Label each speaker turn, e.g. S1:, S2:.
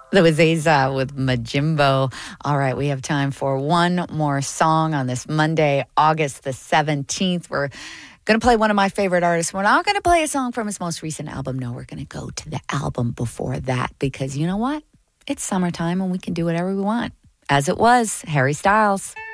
S1: That was Aza with Majimbo. All right, we have time for one more song on this Monday, August the 17th. We're going to play one of my favorite artists. We're not going to play a song from his most recent album. No, we're going to go to the album before that because you know what? It's summertime and we can do whatever we want. As it was, Harry Styles.